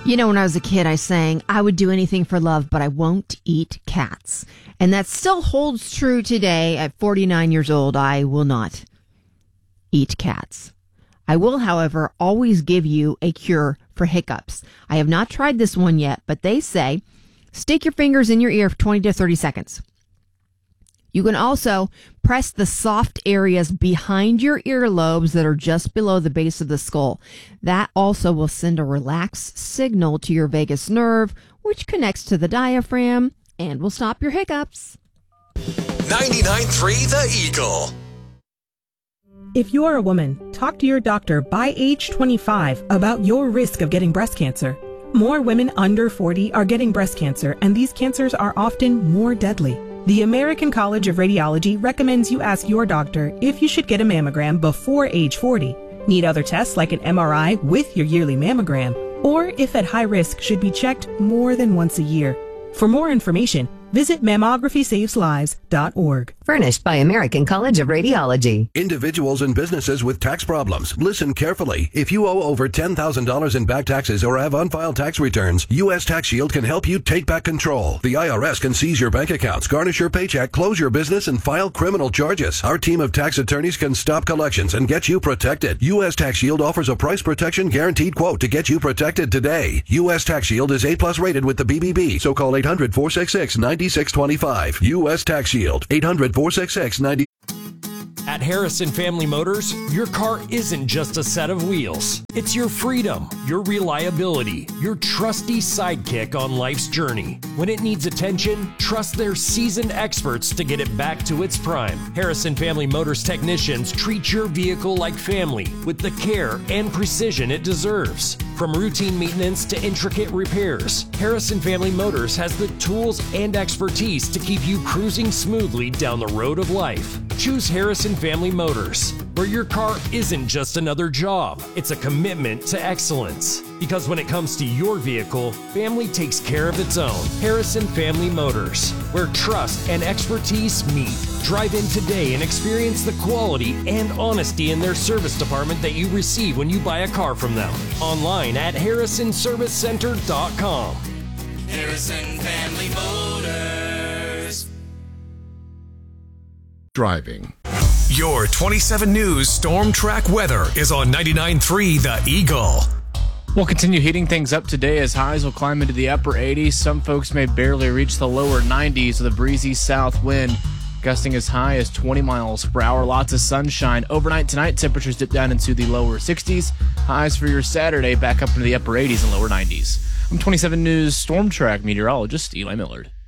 You know, when I was a kid, I sang, I would do anything for love, but I won't eat cats. And that still holds true today. At 49 years old, I will not eat cats. I will, however, always give you a cure for hiccups. I have not tried this one yet, but they say stick your fingers in your ear for 20 to 30 seconds. You can also press the soft areas behind your earlobes that are just below the base of the skull. That also will send a relaxed signal to your vagus nerve, which connects to the diaphragm and will stop your hiccups. 99.3 The Eagle. If you're a woman, talk to your doctor by age 25 about your risk of getting breast cancer. More women under 40 are getting breast cancer, and these cancers are often more deadly. The American College of Radiology recommends you ask your doctor if you should get a mammogram before age 40, need other tests like an MRI with your yearly mammogram, or if at high risk should be checked more than once a year. For more information, visit mammography-saves-lives.org. Furnished by American College of Radiology. Individuals and businesses with tax problems, listen carefully. If you owe over $10,000 in back taxes or have unfiled tax returns, U.S. Tax Shield can help you take back control. The IRS can seize your bank accounts, garnish your paycheck, close your business, and file criminal charges. Our team of tax attorneys can stop collections and get you protected. U.S. Tax Shield offers a price protection guaranteed quote to get you protected today. U.S. Tax Shield is A+ rated with the BBB, so call 800-466-9625. U.S. Tax Shield, 800-466-9625. At Harrison Family Motors, your car isn't just a set of wheels. It's your freedom, your reliability, your trusty sidekick on life's journey. When it needs attention, trust their seasoned experts to get it back to its prime. Harrison Family Motors technicians treat your vehicle like family with the care and precision it deserves. From routine maintenance to intricate repairs, Harrison Family Motors has the tools and expertise to keep you cruising smoothly down the road of life. Choose Harrison Family Motors, where your car isn't just another job, it's a commitment to excellence. Because when it comes to your vehicle, family takes care of its own. Harrison Family Motors, where trust and expertise meet. Drive in today and experience the quality and honesty in their service department that you receive when you buy a car from them. Online at harrisonservicecenter.com. Harrison Family Motors. Driving. Your 27 News Storm Track weather is on 99.3 The Eagle. We'll continue heating things up today as highs will climb into the upper 80s. Some folks may barely reach the lower 90s with a breezy south wind gusting as high as 20 miles per hour. Lots of sunshine. Overnight tonight, temperatures dip down into the lower 60s. Highs for your Saturday back up into the upper 80s and lower 90s. I'm 27 News Storm Track meteorologist Eli Millard.